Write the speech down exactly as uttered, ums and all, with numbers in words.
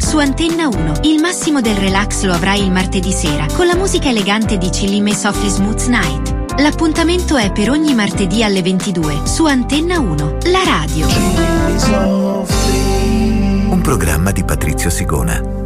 su Antenna uno. Il massimo del relax lo avrai il martedì sera con la musica elegante di Chilli May Softly Smooth Night. L'appuntamento è per ogni martedì alle ventidue su Antenna uno, la radio. Un programma di Patrizio Sigona.